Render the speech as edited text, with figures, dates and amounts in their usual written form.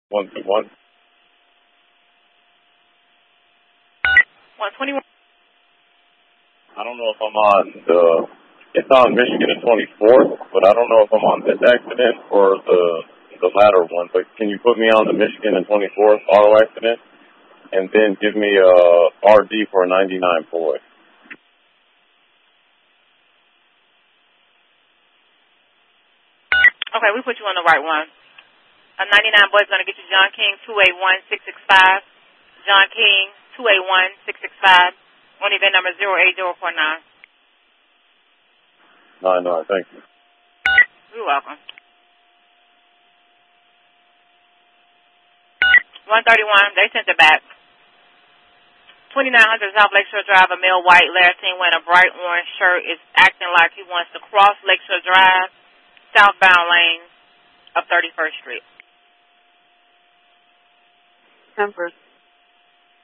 121. 121. I don't know if I'm on it's on Michigan and 24th, but I don't know if I'm on this accident or the latter one. But can you put me on the Michigan and 24th auto accident, and then give me a RD for a 99 Floyd? Okay, we put you on the right one. A 99 boy is going to get you John King 281-665. John King 281-665. On event number 08049. No, thank you. You're welcome. 131, they sent it back. 2900 South Lakeshore Drive, a male white Latin wearing a bright orange shirt is acting like he wants to cross Lakeshore Drive, southbound lane of 31st Street. 10%.